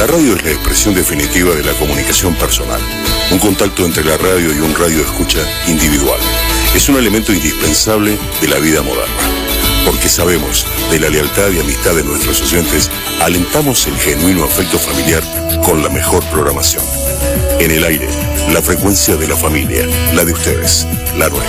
La radio es la expresión definitiva de la comunicación personal, un contacto entre la radio y un radio escucha individual. Es un elemento indispensable de la vida moderna, porque sabemos de la lealtad y amistad de nuestros oyentes, alentamos el genuino afecto familiar con la mejor programación. En el aire, la frecuencia de la familia, la de ustedes, la nuestra.